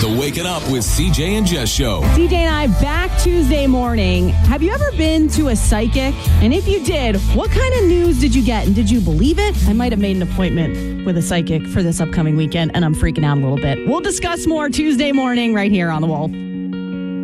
The Waking Up with CJ and Jess show. CJ and I back Tuesday morning. Have you ever been to a psychic? And if you did, what kind of news did you get? And did you believe it? I might have made an appointment with a psychic for this upcoming weekend, and I'm freaking out a little bit. We'll discuss more Tuesday morning right here on The Wolf.